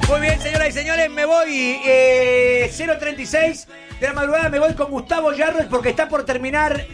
Muy bien, señoras y señores, me voy 0:36 de la madrugada, me voy con Gustavo Yarroch porque está por terminar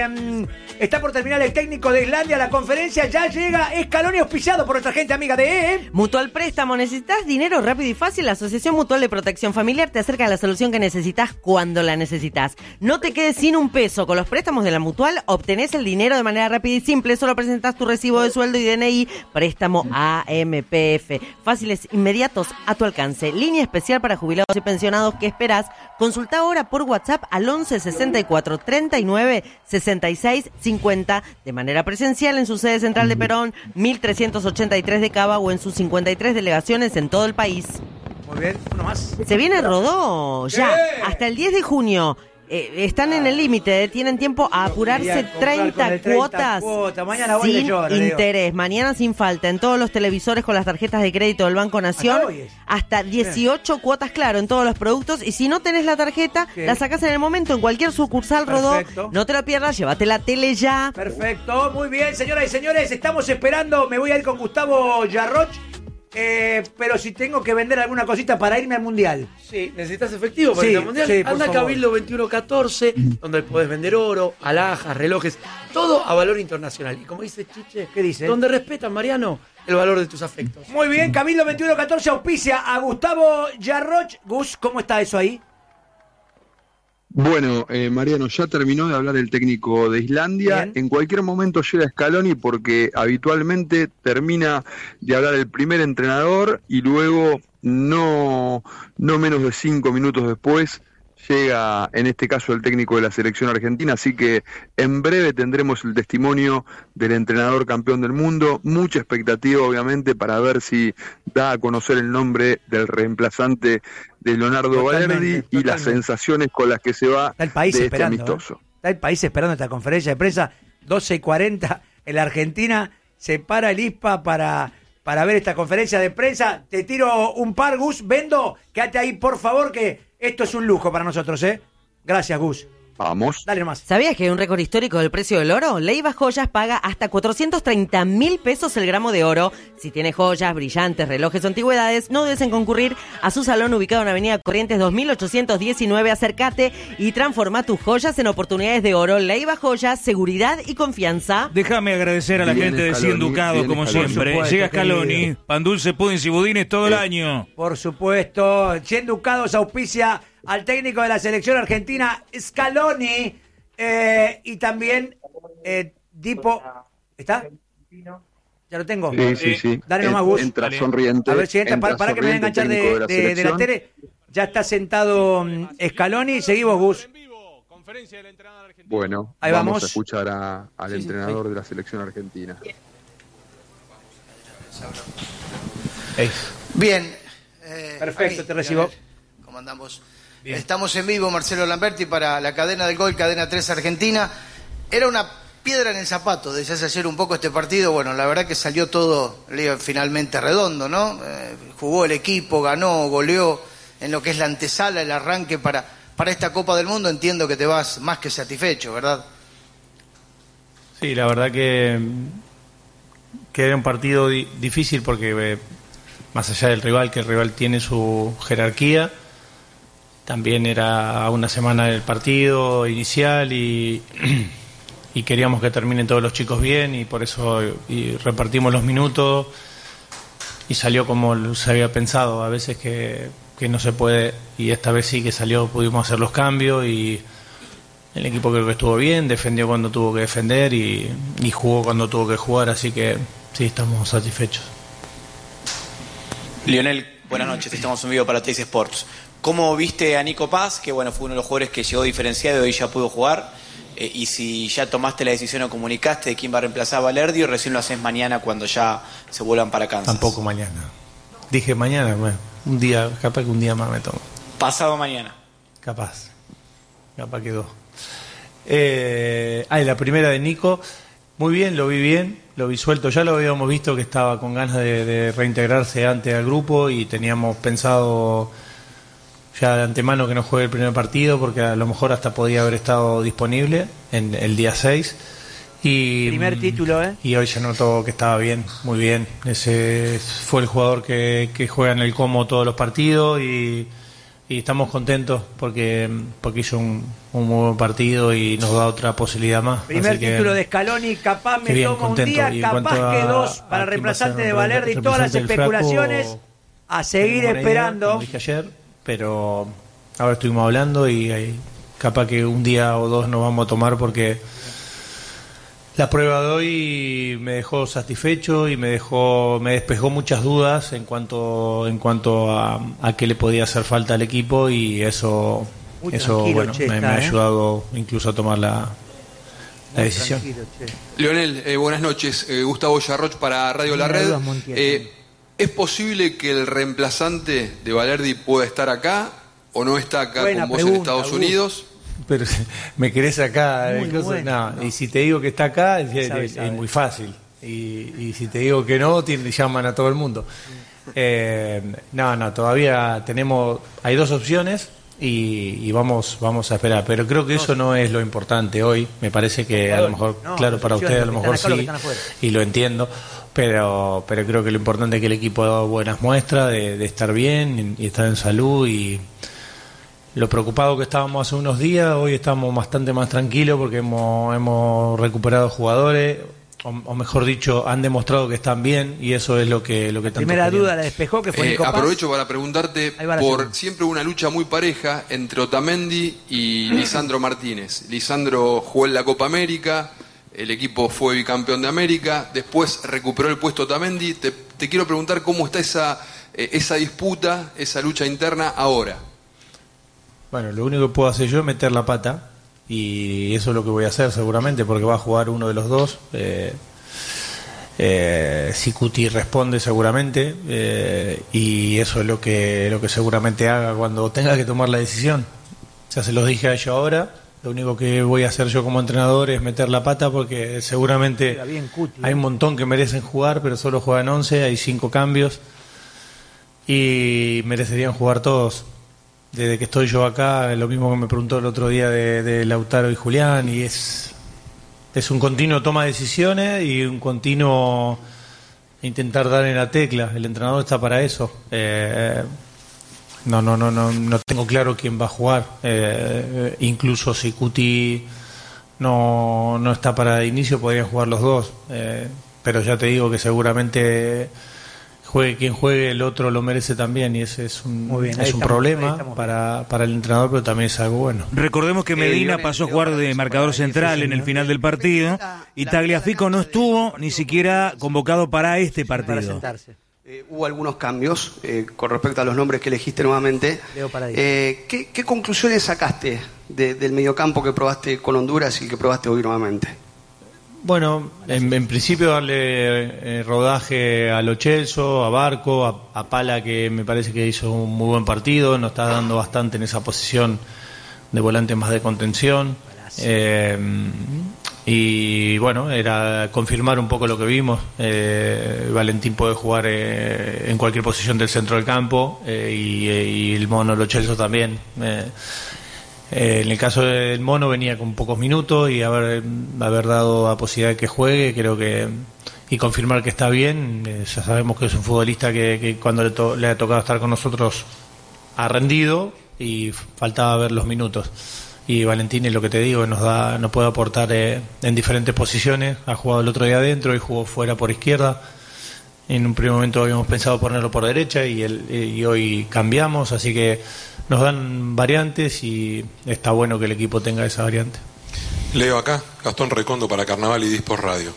el técnico de Islandia, la conferencia, ya llega Scaloni auspiciado por nuestra gente amiga de Mutual Préstamo. ¿Necesitas dinero rápido y fácil? La Asociación Mutual de Protección Familiar te acerca a la solución que necesitas cuando la necesitas. No te quedes sin un peso. Con los préstamos de la Mutual obtenés el dinero de manera rápida y simple. Solo presentás tu recibo de sueldo y DNI. Préstamo AMPF. Fáciles, inmediatos, a tu alcance. Línea especial para jubilados y pensionados. ¿Qué esperás? Consulta ahora por WhatsApp al 11 64 39 66 50 de manera presencial en su sede central de Perón, 1383 de Cava o en sus 53 delegaciones en todo el país. Muy bien, uno más. Se viene Rodó ya, hasta el 10 de junio. Están en el límite, tienen tiempo a apurarse 30 cuotas Mañana voy sin yo, interés, mañana sin falta, en todos los televisores con las tarjetas de crédito del Banco Nación, hasta 18 cuotas, claro, en todos los productos, y si no tenés la tarjeta, la sacás en el momento, en cualquier sucursal. Perfecto. Rodó, no te la pierdas, llévate la tele ya. Perfecto, muy bien, señoras y señores, estamos esperando, me voy a ir con Gustavo Yarroch. Pero si tengo que vender alguna cosita para irme al Mundial. Sí, necesitas efectivo para ir al Mundial. Anda a Cabildo 2114, donde podés vender oro, alhajas, relojes, todo a valor internacional. Y como dice Chiche, ¿qué dice? Donde respetan, Mariano, el valor de tus afectos. Muy bien, Cabildo 2114 auspicia a Gustavo Yarroch. Gus, ¿cómo está eso ahí? Bueno, Mariano, ya terminó de hablar el técnico de Islandia. Bien. En cualquier momento llega Scaloni porque habitualmente termina de hablar el primer entrenador y luego, no menos de 5 minutos después, llega en este caso el técnico de la selección argentina, así que en breve tendremos el testimonio del entrenador campeón del mundo. Mucha expectativa obviamente para ver si da a conocer el nombre del reemplazante de Leonardo Valerdi y las sensaciones con las que se va el país de esperando, este amistoso. Está el país esperando esta conferencia de prensa, 12:40 en la Argentina, se para el ISPA para ver esta conferencia de prensa. Te tiro un par, Gus, vendo, quédate ahí por favor que esto es un lujo para nosotros, Gracias, Gus. Vamos. Dale nomás. ¿Sabías que hay un récord histórico del precio del oro? Leiva Joyas paga hasta 430.000 pesos el gramo de oro. Si tienes joyas, brillantes, relojes o antigüedades, no dudes en concurrir a su salón ubicado en Avenida Corrientes 2819. Acércate y transforma tus joyas en oportunidades de oro. Leiva Joyas, seguridad y confianza. Déjame agradecer a la gente de 100 Ducados, como siempre. Supuesto, llega Scaloni, pan dulce, puddings y budines todo el año. Por supuesto, 100 Ducados auspicia al técnico de la selección argentina, Scaloni, y también Dipo. ¿Está? Ya lo tengo. Sí. Dale nomás, Gus. Entra sonriente. A ver si entra, para que me voy a enganchar de la tele. Ya está sentado Scaloni. Seguimos, Gus. Bueno, ahí vamos a escuchar al entrenador de la selección argentina. Bien. Perfecto, te recibo. ¿Cómo andamos? Bien. Estamos en vivo, Marcelo Lamberti, para la cadena del gol, Cadena 3 Argentina. Era una piedra en el zapato, decías ayer un poco este partido. Bueno, la verdad que salió todo finalmente redondo, ¿no? Jugó el equipo, ganó, goleó en lo que es la antesala, el arranque para esta Copa del Mundo. Entiendo que te vas más que satisfecho, ¿verdad? Sí, la verdad que era un partido difícil porque más allá del rival, que el rival tiene su jerarquía, también era una semana del partido inicial y queríamos que terminen todos los chicos bien y por eso repartimos los minutos y salió como se había pensado. A veces que no se puede, y esta vez sí que salió, pudimos hacer los cambios y el equipo creo que estuvo bien, defendió cuando tuvo que defender y jugó cuando tuvo que jugar, así que sí, estamos satisfechos. Lionel, buenas noches, estamos en vivo para Teis Sports. ¿Cómo viste a Nico Paz, que bueno, fue uno de los jugadores que llegó diferenciado y hoy ya pudo jugar? Y si ya tomaste la decisión o comunicaste de quién va a reemplazar a Valerdi, o recién lo haces mañana cuando ya se vuelvan para Kansas. Tampoco mañana. Dije mañana, bueno, un día, capaz que un día más me tomo. Pasado mañana. Capaz que dos. La primera de Nico, muy bien, lo vi suelto. Ya lo habíamos visto que estaba con ganas de reintegrarse antes al grupo y teníamos pensado ya de antemano que no juegue el primer partido porque a lo mejor hasta podía haber estado disponible en el día 6 Primer título, Y hoy se notó que estaba bien, muy bien. Ese fue el jugador que juega en el Como todos los partidos y estamos contentos porque hizo un muy buen partido y nos da otra posibilidad más. Primer título de Scaloni, capaz me toma un día, capaz que dos para reemplazante de Valerdi, todas las especulaciones a seguir esperando. Como dije ayer, pero ahora estuvimos hablando y capaz que un día o dos nos vamos a tomar porque la prueba de hoy me dejó satisfecho y me despejó muchas dudas en cuanto a qué le podía hacer falta al equipo y eso bueno, me ha ayudado incluso a tomar la decisión. Leonel, buenas noches. Gustavo Yarroch para Radio La Red. ¿Es posible que el reemplazante de Valerdi pueda estar acá o no está acá con vos en Estados Unidos? Pero me querés acá, no, y si te digo que está acá es muy fácil y si te digo que no llaman a todo el mundo. No, todavía hay dos opciones y vamos a esperar, pero creo que eso no es lo importante hoy. Me parece que a lo mejor, claro, para ustedes a lo mejor sí, y lo entiendo, pero creo que lo importante es que el equipo ha dado buenas muestras de estar bien y estar en salud. Y lo preocupado que estábamos hace unos días, hoy estamos bastante más tranquilos porque hemos recuperado jugadores, o mejor dicho, han demostrado que están bien y eso es lo que tanto primera queríamos. Duda la despejó, que fue Nico Paz. Aprovecho para preguntarte por siempre una lucha muy pareja entre Otamendi y Lisandro Martínez. Lisandro jugó en la Copa América, el equipo fue bicampeón de América, después recuperó el puesto Otamendi. Te quiero preguntar cómo está esa disputa, esa lucha interna ahora. Bueno, lo único que puedo hacer yo es meter la pata y eso es lo que voy a hacer seguramente porque va a jugar uno de los dos. Si Cuti responde seguramente y eso es lo que seguramente haga cuando tenga que tomar la decisión. Ya se los dije a ellos ahora. Lo único que voy a hacer yo como entrenador es meter la pata porque seguramente hay un montón que merecen jugar, pero solo juegan 11, hay 5 cambios y merecerían jugar todos. Desde que estoy yo acá, lo mismo que me preguntó el otro día de Lautaro y Julián, y es un continuo toma de decisiones y un continuo intentar dar en la tecla. El entrenador está para eso. No tengo claro quién va a jugar. Incluso si Cuti no está para el inicio, podrían jugar los dos. Pero ya te digo que seguramente juegue quien juegue, el otro lo merece también y ese es un problema para el entrenador, pero también es algo bueno. Recordemos que Medina pasó a jugar de marcador central en el final del partido y Tagliafico no estuvo ni siquiera convocado para este partido. Hubo algunos cambios con respecto a los nombres que elegiste nuevamente. ¿Qué conclusiones sacaste del mediocampo que probaste con Honduras y que probaste hoy nuevamente? Bueno, en principio darle rodaje a Lo Celso, a Barco, a Pala, que me parece que hizo un muy buen partido, nos está dando bastante en esa posición de volante más de contención. Y bueno, era confirmar un poco lo que vimos. Valentín puede jugar en cualquier posición del centro del campo y el mono Lo Celso también. En el caso del mono venía con pocos minutos y haber dado la posibilidad de que juegue, creo que, y confirmar que está bien. Ya sabemos que es un futbolista que cuando le ha tocado estar con nosotros ha rendido y faltaba ver los minutos. Y Valentín, es lo que te digo, nos puede aportar en diferentes posiciones. Ha jugado el otro día adentro y jugó fuera por izquierda. En un primer momento habíamos pensado ponerlo por derecha y hoy cambiamos, así que nos dan variantes y está bueno que el equipo tenga esa variante. Leo acá, Gastón Recondo para Carnaval y Dispos Radio.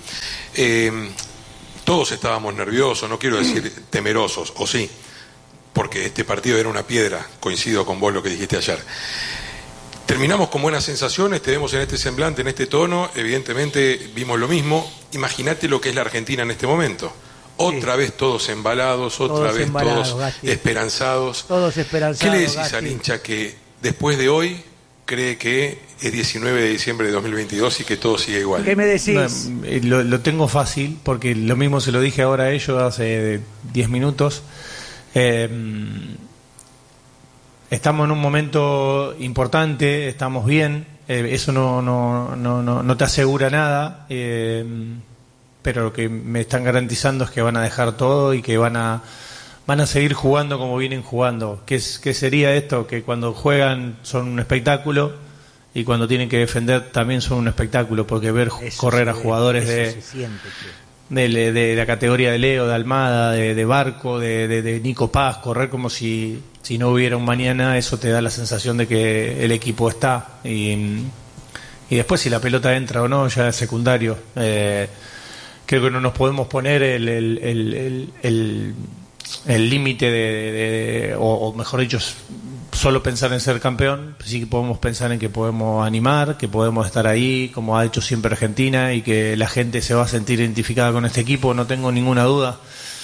Todos estábamos nerviosos, no quiero decir temerosos, o sí, porque este partido era una piedra, coincido con vos lo que dijiste ayer. Terminamos con buenas sensaciones, te vemos en este semblante, en este tono, evidentemente vimos lo mismo. Imagínate lo que es la Argentina en este momento. Otra vez todos embalados, todos esperanzados. Todos esperanzados. ¿Qué le decís al hincha que después de hoy cree que es 19 de diciembre de 2022 y que todo sigue igual? ¿Qué me decís? Lo tengo fácil, porque lo mismo se lo dije ahora a ellos hace 10 minutos. Estamos en un momento importante, estamos bien, eso no te asegura nada, pero lo que me están garantizando es que van a dejar todo y que van a seguir jugando como vienen jugando. ¿Qué sería esto? Que cuando juegan son un espectáculo y cuando tienen que defender también son un espectáculo, porque ver correr a jugadores de la categoría de Leo, de Almada, de Barco, de Nico Paz, correr como si no hubiera un mañana, eso te da la sensación de que el equipo está. Y después si la pelota entra o no ya es secundario. Creo que no nos podemos poner el límite o mejor dicho, solo pensar en ser campeón. Sí que podemos pensar en que podemos animar, que podemos estar ahí, como ha hecho siempre Argentina, y que la gente se va a sentir identificada con este equipo, no tengo ninguna duda.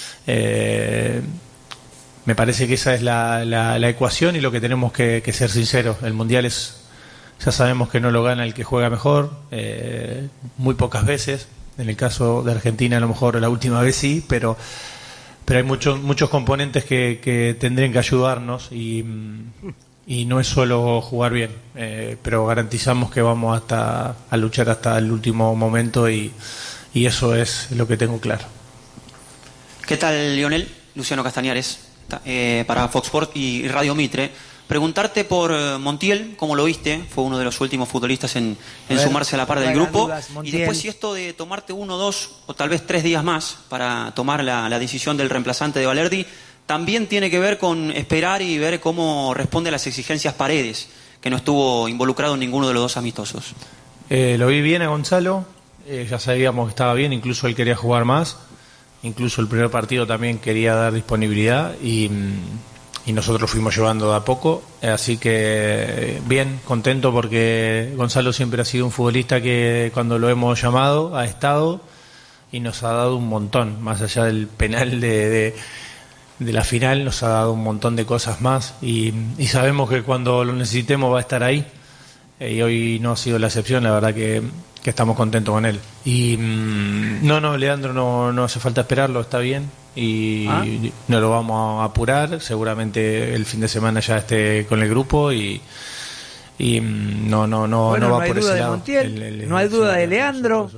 Me parece que esa es la ecuación y lo que tenemos que ser sinceros. El Mundial ya sabemos que no lo gana el que juega mejor, muy pocas veces. En el caso de Argentina a lo mejor la última vez sí, pero hay muchos componentes que tendrían que ayudarnos y no es solo jugar bien, pero garantizamos que vamos a luchar hasta el último momento y eso es lo que tengo claro. ¿Qué tal, Lionel? Luciano Castañares, para Fox Sports y Radio Mitre. Preguntarte por Montiel, ¿cómo lo viste? Fue uno de los últimos futbolistas en sumarse a la par del grupo. Y después, si esto de tomarte 1, 2 o tal vez 3 días más para tomar la decisión del reemplazante de Valerdi, también tiene que ver con esperar y ver cómo responde a las exigencias Paredes, que no estuvo involucrado en ninguno de los 2 amistosos. Lo vi bien a Gonzalo, ya sabíamos que estaba bien, incluso él quería jugar más, incluso el primer partido también quería dar disponibilidad y nosotros fuimos llevando de a poco, así que bien, contento porque Gonzalo siempre ha sido un futbolista que cuando lo hemos llamado ha estado y nos ha dado un montón, más allá del penal de la final, nos ha dado un montón de cosas más y sabemos que cuando lo necesitemos va a estar ahí, y hoy no ha sido la excepción, la verdad que estamos contentos con él. Y no, Leandro no hace falta esperarlo, está bien y no lo vamos a apurar, seguramente el fin de semana ya esté con el grupo y no va por ese lado. No hay duda de Leandro.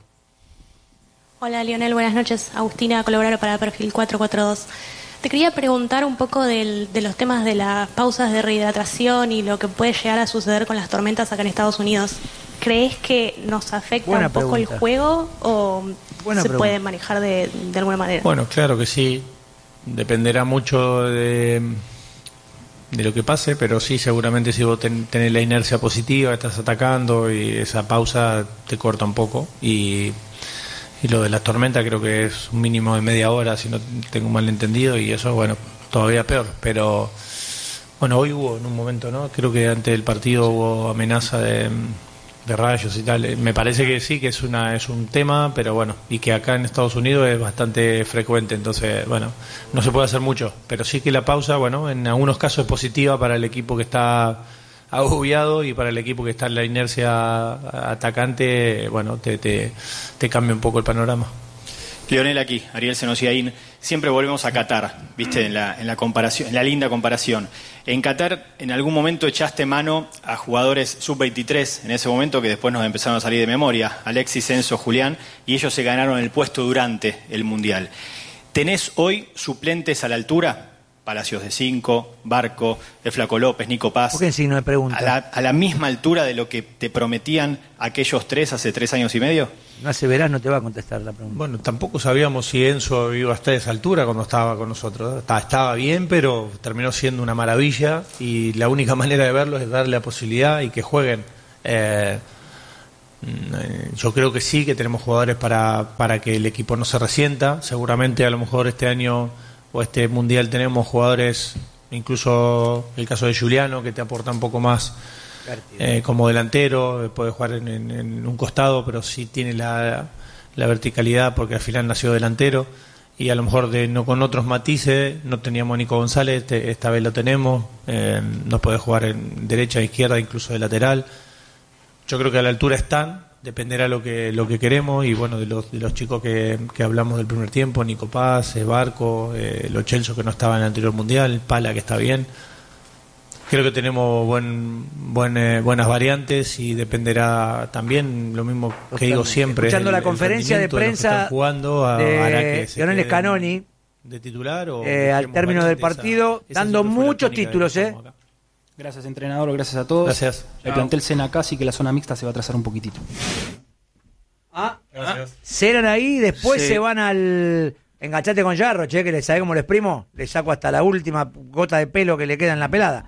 Hola Lionel, buenas noches. Agustina, colaboradora para Perfil 442. Te quería preguntar un poco de los temas de las pausas de rehidratación y lo que puede llegar a suceder con las tormentas acá en Estados Unidos. ¿Crees que nos afecta un poco el juego o se puede manejar de alguna manera? Bueno, claro que sí. Dependerá mucho de lo que pase, pero sí, seguramente si vos tenés la inercia positiva, estás atacando y esa pausa te corta un poco. Y lo de las tormentas creo que es un mínimo de media hora, si no tengo mal entendido, y eso, bueno, todavía peor. Pero, bueno, hoy hubo en un momento, ¿no? Creo que antes del partido hubo amenaza de rayos y tal. Me parece que sí, que es un tema, pero bueno, y que acá en Estados Unidos es bastante frecuente, entonces, bueno, no se puede hacer mucho, pero sí que la pausa, bueno, en algunos casos es positiva para el equipo que está agobiado y para el equipo que está en la inercia atacante, bueno, te cambia un poco el panorama. Lionel, aquí, Ariel Senosiaín. Siempre volvemos a Qatar, viste, en la comparación, en la linda comparación. En Qatar, en algún momento echaste mano a jugadores sub-23, en ese momento que después nos empezaron a salir de memoria, Alexis, Enzo, Julián, y ellos se ganaron el puesto durante el Mundial. ¿Tenés hoy suplentes a la altura? Palacios de 5, Barco, el Flaco López, Nico Paz. ¿Por qué signo de pregunta? ¿A la misma altura de lo que te prometían aquellos 3 hace 3 años y medio? No hace verás, no te va a contestar la pregunta. Bueno, tampoco sabíamos si Enzo iba a estar a esa altura cuando estaba con nosotros. Estaba bien, pero terminó siendo una maravilla y la única manera de verlo es darle la posibilidad y que jueguen. Yo creo que sí, que tenemos jugadores para que el equipo no se resienta. Seguramente a lo mejor este año o este Mundial tenemos jugadores, incluso el caso de Juliano, que te aporta un poco más como delantero, puede jugar en un costado, pero sí tiene la verticalidad porque al final nació delantero y a lo mejor no con otros matices. No teníamos a Nico González, esta vez lo tenemos, nos puede jugar en derecha, izquierda, incluso de lateral. Yo creo que a la altura están, dependerá lo que queremos y bueno, de los chicos que hablamos del primer tiempo, Nico Paz, Barco, Lo Celso que no estaba en el anterior Mundial, Pala que está bien. Creo que tenemos buenas variantes y dependerá también, lo mismo que digo siempre. Escuchando la conferencia de prensa de Lionel Scaloni de titular o al término del partido, dando muchos títulos. Gracias, entrenador, gracias a todos. Gracias. El plantel cena acá, así que la zona mixta se va a trazar un poquitito. Cenan ahí, después se van al... Enganchate con Yarro, che, que le sabe cómo lo exprimo. Le saco hasta la última gota de pelo que le queda en la pelada.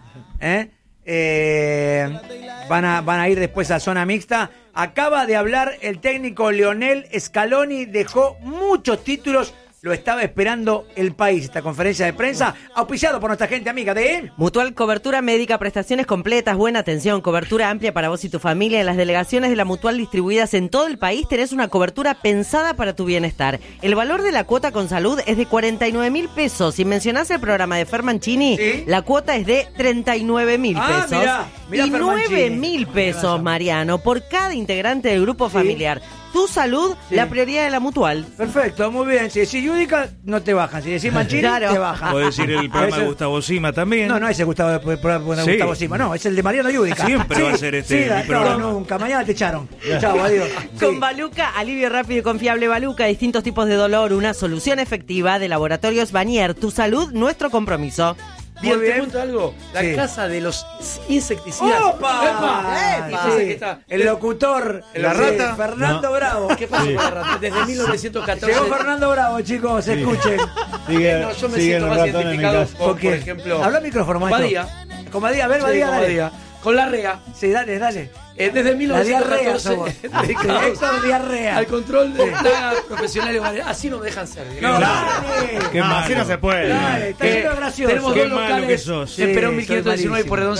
Van a ir después a zona mixta. Acaba de hablar el técnico Lionel Scaloni, dejó muchos títulos. Lo estaba esperando el país, esta conferencia de prensa, auspiciado por nuestra gente amiga de... Mutual Cobertura Médica, prestaciones completas, buena atención, cobertura amplia para vos y tu familia. En las delegaciones de la Mutual distribuidas en todo el país tenés una cobertura pensada para tu bienestar. El valor de la cuota con salud es de 49.000 pesos. Si mencionás el programa de Fer Mancini, ¿sí? La cuota es de 39.000 pesos. Mirá y 9.000 pesos, Mariano, por cada integrante del grupo familiar. Tu salud, la prioridad de la Mutual. Perfecto, muy bien. Si decís Yudica, no te bajan. Si decís Mancini, te bajan. Puedes decir el programa de Gustavo Sima también. No es el Gustavo Sima, no, es el de Mariano Yudica. Siempre va a ser mi programa. No, nunca. Mañana te echaron. Chao, adiós. Con Baluca, alivio rápido y confiable Baluca, distintos tipos de dolor, una solución efectiva de Laboratorios Vanier. Tu salud, nuestro compromiso. Bien, te cuento algo. La casa de los insecticidas. ¡Opa! El locutor, la rata. Fernando Bravo. ¿Qué pasa con la rata? Desde 1914. Llegó Fernando Bravo, chicos, escuchen. Yo me siento más identificado por ejemplo. Habla al micrófono, maestro. Con Badía, a ver, Badía, dale. Con la REA. Sí, dale. Desde 1914 Héctor Diarrea al control de plagas profesionales. Así no me dejan ser. Así no se puede. Dale, está siendo gracioso. Tenemos dos locales en Perón 1519 y Porredón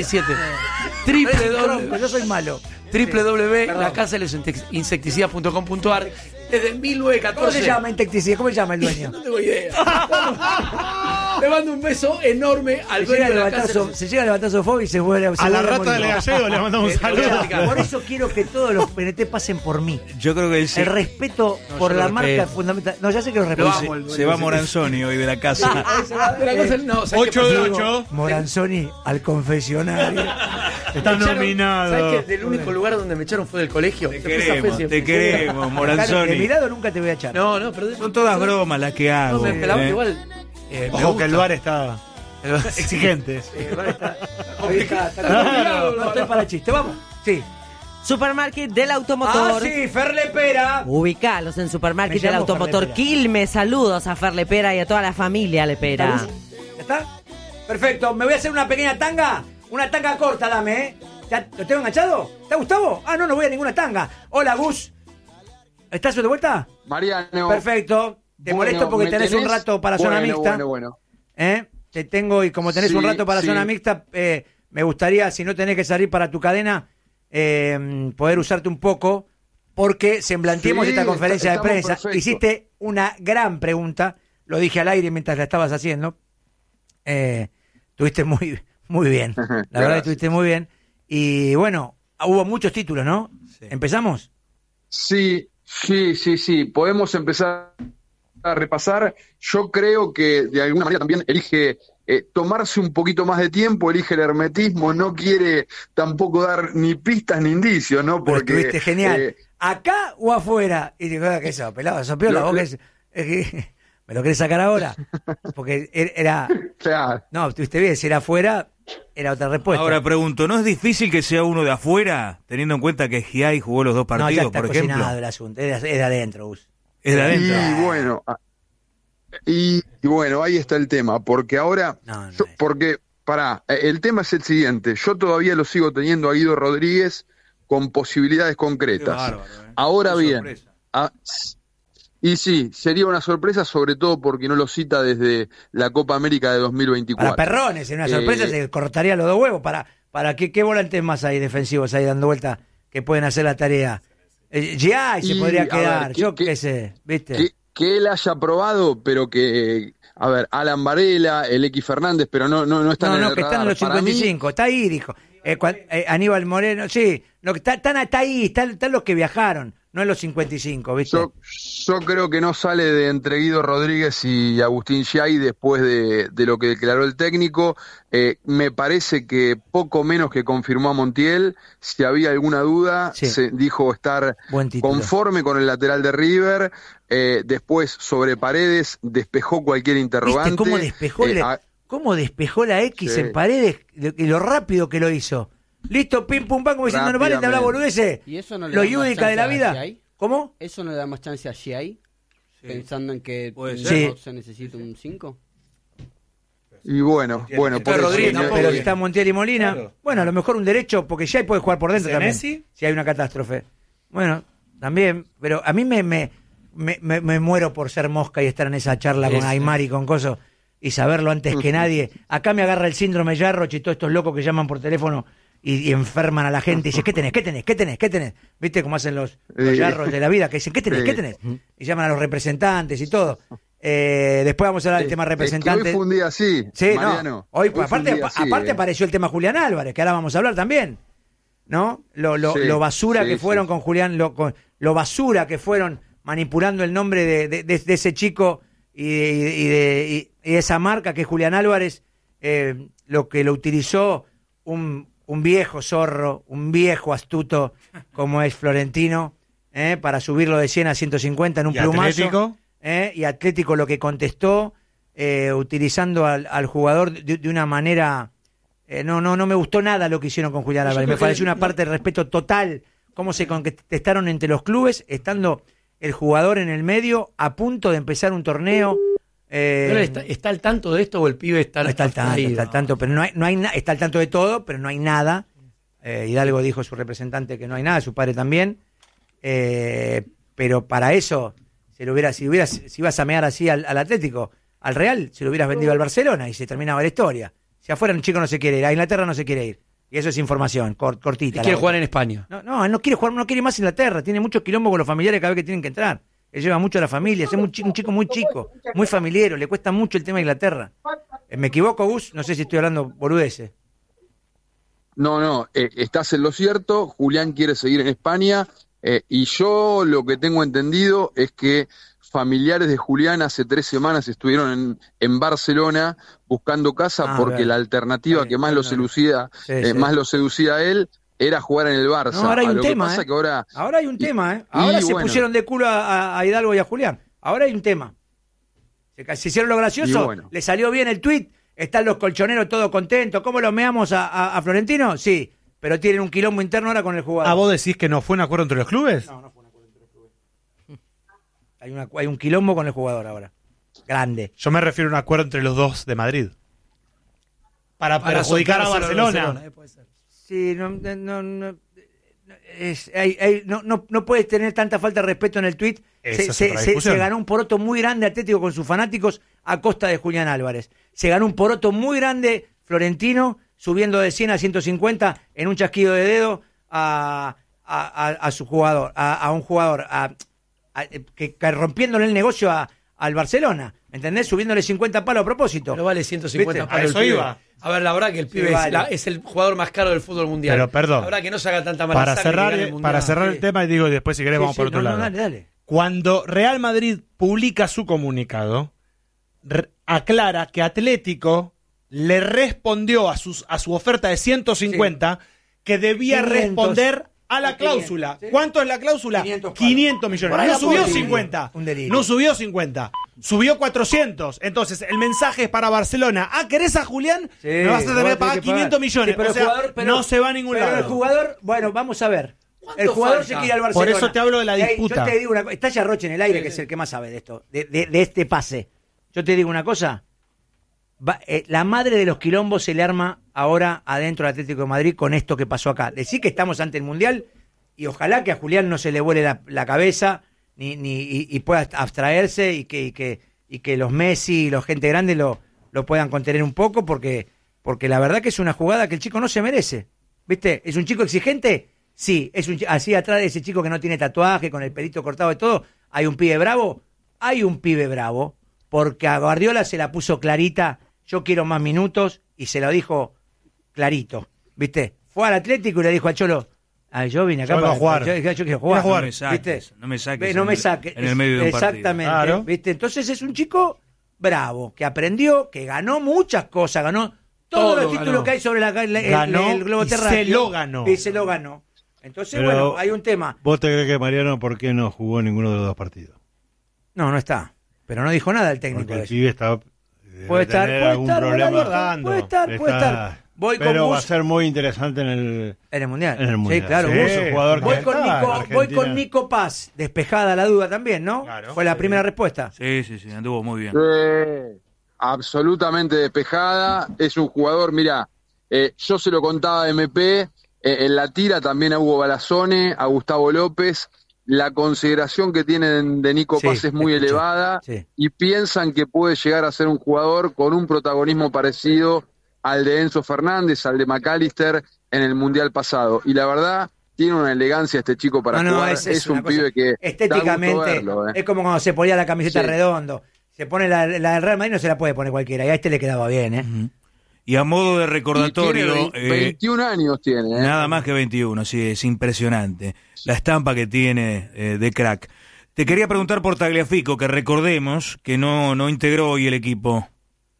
767. Yo soy malo. www.lacasalosinsecticidas.com.ar. Desde 1914. ¿Cómo se llama insecticida? ¿Cómo se llama el dueño? No tengo idea. Le mando un beso enorme al dueño de la casa. Se llega el batazo Fobi y se vuelve a la rata del gallego le mandamos un saludo. Por eso quiero que todos los PNT pasen por mí. Yo creo que el respeto por la marca es fundamental. No, ya sé que lo respeto. Se va Moranzoni hoy de la casa. 8 de 8. Moranzoni al confesionario. Están nominados. ¿Sabes que del único lugar donde me echaron fue del colegio? Te queremos, Moranzoni. De mi lado nunca te voy a echar. No, pero son todas bromas las que hago. No, me pelaba igual. Ojo que el bar está exigente. El bar está complicado. No estoy para chiste. Vamos. Sí. Supermarket del Automotor. Sí, Fer Lepera. Ubicalos en Supermarket del Automotor Quilmes. Saludos a Fer Lepera y a toda la familia Lepera. ¿Ya está? Perfecto. Me voy a hacer una pequeña tanga. Una tanga corta, dame, ¿Ya lo tengo enganchado? ¿Te ha gustado? No voy a ninguna tanga. Hola, Gus. ¿Estás de vuelta? Mariano. Perfecto. Te molesto porque tenés un rato para zona mixta. Bueno. Te tengo, y como tenés un rato para zona mixta, me gustaría, si no tenés que salir para tu cadena, poder usarte un poco, porque semblanteemos esta conferencia de prensa. Perfecto. Hiciste una gran pregunta, lo dije al aire mientras la estabas haciendo. Tuviste muy bien. La verdad que estuviste muy bien. Y bueno, hubo muchos títulos, ¿no? Sí. ¿Empezamos? Sí. Podemos empezar a repasar. Yo creo que de alguna manera también elige tomarse un poquito más de tiempo, elige el hermetismo, no quiere tampoco dar ni pistas ni indicios, ¿no? Porque pero estuviste genial. ¿Acá o afuera? Y digo, ¿qué es eso? Pelado, sopió la boca. ¿Me lo querés sacar ahora? Porque era... Claro. No, estuviste bien. Si era afuera, era otra respuesta. Ahora pregunto, ¿no es difícil que sea uno de afuera, teniendo en cuenta que Giai jugó los dos partidos, ya está por ejemplo? El asunto. Es de adentro, Gus. Es de adentro. Y bueno, ahí está el tema. Porque ahora... el tema es el siguiente. Yo todavía lo sigo teniendo a Guido Rodríguez con posibilidades concretas. Bárbaro, Ahora bien... Y sí, sería una sorpresa, sobre todo porque no lo cita desde la Copa América de 2024. Para Perrones, en una sorpresa se cortaría los dos huevos. ¿Para qué volantes más hay defensivos ahí dando vuelta que pueden hacer la tarea? Giai se podría quedar, yo qué sé, ¿viste? Que él haya probado, pero que... Alan Varela, el X Fernández, pero no están en el radar. Que están en los 55, está ahí, dijo. Aníbal Moreno, sí, está ahí, están los que viajaron, no en los 55, ¿viste? Yo creo que no sale de entre Guido Rodríguez y Agustín Giai después de lo que declaró el técnico. Me parece que poco menos que confirmó a Montiel. Si había alguna duda, se dijo estar conforme con el lateral de River. Después, sobre Paredes, despejó cualquier interrogante. ¿Viste cómo despejó la X en Paredes y lo rápido que lo hizo? Listo, pim, pum, pam, como diciendo, no vale, te habla boludeces. ¿Y eso no le lo da más Yudica chance de la a vida. Giai? ¿Cómo? ¿Eso no le da más chance a Giai? Pensando en que se necesita un 5. Y bueno, por Rodríguez, pero está Montiel y Molina. Claro. Bueno, a lo mejor un derecho, porque Giai puede jugar por dentro también. Si hay una catástrofe. Bueno, también, pero a mí me muero por ser mosca y estar en esa charla con Aymar y con Coso y saberlo antes que nadie. Acá me agarra el síndrome Jarroch y todos estos locos que llaman por teléfono y enferman a la gente y dicen, ¿qué tenés? ¿Viste cómo hacen los Jarroch de la vida? Que dicen, ¿qué tenés? Y llaman a los representantes y todo. Después vamos a hablar del tema representantes. Hoy fue un día así, Mariano. No, hoy aparte apareció el tema Julián Álvarez, que ahora vamos a hablar también. ¿No? Lo basura que fueron con Julián, lo basura que fueron manipulando el nombre de ese chico y esa marca que es Julián Álvarez, lo que lo utilizó un viejo zorro, un viejo astuto como es Florentino, para subirlo de 100 a 150 en un plumazo. ¿Atlético? Y Atlético lo que contestó, utilizando al jugador de una manera... No me gustó nada lo que hicieron con Julián Álvarez. Me pareció una parte de respeto total, cómo se contestaron entre los clubes, estando el jugador en el medio, a punto de empezar un torneo. ¿Está al tanto de esto o el pibe está al tanto, pero no hay está al tanto de todo, pero no hay nada. Hidalgo dijo su representante que no hay nada, su padre también. Pero para eso, si ibas a mear así al Atlético, al Real, se lo hubieras vendido al Barcelona y se terminaba la historia. Si afuera un chico no se quiere ir, a Inglaterra no se quiere ir. Y eso es información, cortita. ¿Y quiere jugar en España? No, él no quiere jugar, no quiere más Inglaterra. Tiene mucho quilombo con los familiares cada vez que tienen que entrar. Él lleva mucho a la familia, es un chico muy chico, muy familiero, le cuesta mucho el tema de Inglaterra. ¿Me equivoco, Gus? No sé si estoy hablando boludeces. No, estás en lo cierto. Julián quiere seguir en España, y yo lo que tengo entendido es que familiares de Julián hace 3 semanas estuvieron en Barcelona buscando casa porque la alternativa que más lo seducía a él era jugar en el Barça. No, ahora hay un tema, ahora hay un tema, Ahora se pusieron de culo a Hidalgo y a Julián. Ahora hay un tema. Se hicieron lo gracioso, le salió bien el tuit, están los colchoneros todos contentos. ¿Cómo lo meamos a Florentino? Sí, pero tienen un quilombo interno ahora con el jugador. ¿Vos decís que no fue un acuerdo entre los clubes? No fue un acuerdo entre los clubes. Hay un quilombo con el jugador ahora. Grande. Yo me refiero a un acuerdo entre los dos de Madrid. Para perjudicar a Barcelona. Puede ser. Sí, no puedes tener tanta falta de respeto en el tuit. Se ganó un poroto muy grande Atlético con sus fanáticos a costa de Julián Álvarez. Se ganó un poroto muy grande Florentino subiendo de 100 a 150 en un chasquido de dedo a su jugador, a un jugador que rompiéndole el negocio al Barcelona, ¿entendés? Subiéndole 50 palos a propósito. Pero vale 150 palos. Eso iba. A ver, la verdad que el pibe es el jugador más caro del fútbol mundial. Pero perdón. La verdad que no se haga tanta mala sangre para cerrar el tema, y digo, y después si querés vamos por otro lado. Dale. Cuando Real Madrid publica su comunicado, aclara que Atlético le respondió a su oferta de 150 que debía 500. Responder a la cláusula. ¿Sí? ¿Cuánto es la cláusula? 500 millones. No subió 50. No subió 50. Subió 400. Entonces, el mensaje es para Barcelona. ¿Querés a Julián? Sí, me vas a tener que pagar 500 millones. Sí, o sea, no se va a ningún lado. Pero el jugador, bueno, vamos a ver. El jugador se quiere al Barcelona. Por eso te hablo de la disputa. Yo te digo una cosa. Está Jarroch en el aire, que es el que más sabe de esto. De este pase. Yo te digo una cosa. La madre de los quilombos se le arma ahora adentro del Atlético de Madrid con esto que pasó acá. Decir que estamos ante el Mundial y ojalá que a Julián no se le vuele la cabeza y pueda abstraerse y que los Messi y los gente grande lo puedan contener un poco porque la verdad que es una jugada que el chico no se merece. ¿Viste? ¿Es un chico exigente? Sí. Así atrás de ese chico que no tiene tatuaje, con el pelito cortado y todo, hay un pibe bravo. Hay un pibe bravo porque a Guardiola se la puso clarita. Yo quiero más minutos y se lo dijo clarito, ¿viste? fue al Atlético y le dijo al Cholo, yo vine acá para jugar. Yo quiero jugar. No me saques, ¿viste? no me saques en el medio de un partido. Exactamente. Claro. ¿Viste? Entonces es un chico bravo, que aprendió, que ganó muchas cosas, ganó todos los títulos que hay sobre el globo terráqueo. Y se lo ganó. Entonces, Pero bueno, hay un tema. ¿Vos te crees que Mariano por qué no jugó ninguno de los 2 partidos? No está. Pero no dijo nada el técnico. Porque el de pibe está... Puede estar, puede estar. Pero va a ser muy interesante en el Mundial. Sí, claro. Jugador Voy con Nico Paz, despejada la duda también, ¿no? Claro. Fue la primera respuesta. Sí, anduvo muy bien. Absolutamente despejada. Es un jugador, mira, yo se lo contaba a MP, en la tira también a Hugo Balazone, a Gustavo López. La consideración que tienen de Nico Paz es muy elevada y piensan que puede llegar a ser un jugador con un protagonismo parecido al de Enzo Fernández, al de McAllister en el Mundial pasado. Y la verdad, tiene una elegancia este chico para jugar. Es un pibe que estéticamente da gusto verlo, es como cuando se ponía la camiseta Redondo. Se pone la del Real Madrid, no se la puede poner cualquiera. Y a este le quedaba bien, ¿eh? Y a modo de recordatorio... 21 años tiene. Nada más que 21, sí, es impresionante. La estampa que tiene de crack. Te quería preguntar por Tagliafico, que recordemos que no integró hoy el equipo.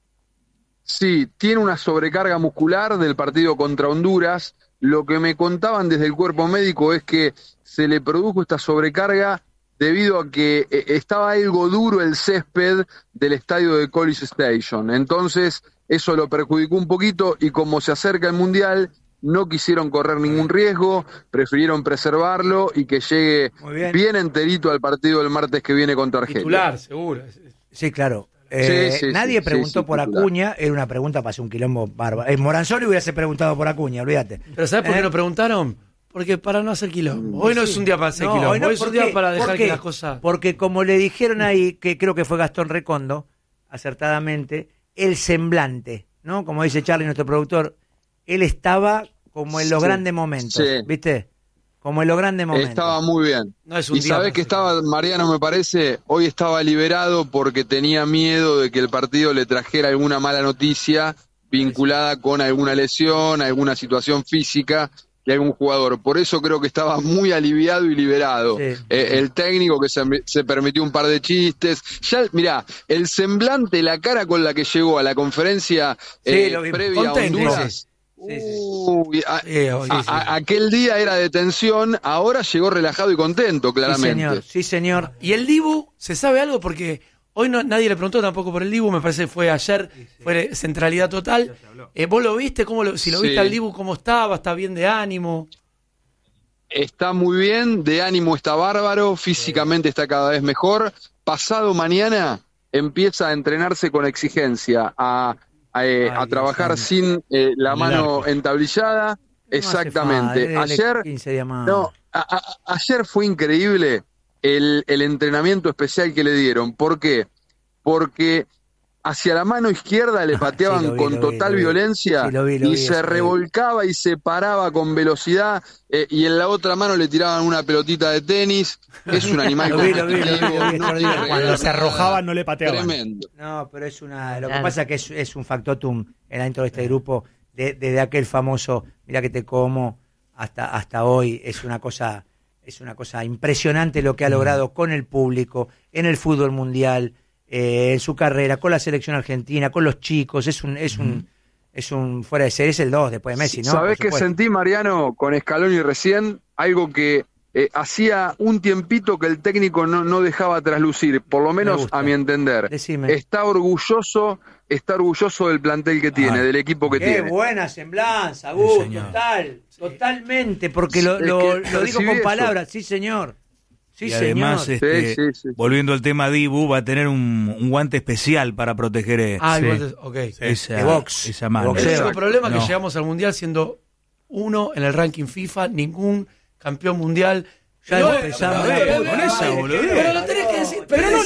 Sí, tiene una sobrecarga muscular del partido contra Honduras. Lo que me contaban desde el cuerpo médico es que se le produjo esta sobrecarga debido a que estaba algo duro el césped del estadio de College Station. Entonces, eso lo perjudicó un poquito y como se acerca el Mundial, no quisieron correr ningún riesgo, prefirieron preservarlo y que llegue bien enterito al partido del martes que viene contra Argelia. Titular, seguro. Sí, claro. Nadie preguntó por Acuña, era una pregunta para hacer un quilombo bárbaro. Moranzoli hubiese preguntado por Acuña, olvídate. ¿Pero sabes por qué no preguntaron? Porque para no hacer quilombo. Hoy no es un día para hacer quilombo, hoy es un día para dejar que las cosas... Porque como le dijeron ahí, que creo que fue Gastón Recondo, acertadamente, el semblante, ¿no? Como dice Charlie, nuestro productor, él estaba como en los grandes momentos, ¿viste? Como en los grandes momentos. Estaba muy bien. Y sabés que estaba, Mariano, me parece, hoy estaba liberado porque tenía miedo de que el partido le trajera alguna mala noticia vinculada con alguna lesión, alguna situación física de algún jugador. Por eso creo que estaba muy aliviado y liberado. El técnico que se permitió un par de chistes. Ya, mirá, el semblante, la cara con la que llegó a la conferencia previa a Honduras. Aquel día era de tensión, ahora llegó relajado y contento, claramente. Sí, señor. ¿Y el Dibu? ¿Se sabe algo? Porque hoy nadie le preguntó tampoco por el Dibu, me parece que fue ayer, fue centralidad total. ¿Vos lo viste? Si lo viste al Dibu, ¿cómo estaba? ¿Está bien de ánimo? Está muy bien, de ánimo está bárbaro, físicamente está cada vez mejor. Pasado mañana empieza a entrenarse con exigencia, a trabajar sin la mano entablillada. Exactamente. Ayer fue increíble el entrenamiento especial que le dieron. ¿Por qué? Porque hacia la mano izquierda le pateaban con total violencia y se revolcaba y se paraba con velocidad y en la otra mano le tiraban una pelotita de tenis. Es un animal cuando se arrojaban no le pateaban. Tremendo. No, pero lo que pasa es que es un factotum dentro de este grupo desde aquel famoso mira que te como hasta hoy. Es una cosa impresionante lo que ha logrado con el público en el fútbol mundial, en su carrera, con la selección argentina, con los chicos. Es un fuera de serie, es el 2 después de Messi, ¿no? ¿Sabés qué sentí, Mariano, con Scaloni recién? Algo que hacía un tiempito que el técnico no dejaba traslucir, por lo menos a mi entender. Decime. Está orgulloso del plantel que tiene, del equipo que tiene. Qué buena semblanza, Gus, totalmente, porque lo digo con palabras, sí señor. Sí, y además, volviendo al tema Dibu, va a tener un guante especial para proteger esa mano. El único problema es que llegamos al Mundial siendo uno en el ranking FIFA, ningún campeón mundial. Ya empezamos con esa boludez. Pero lo tenés que decir. Pero no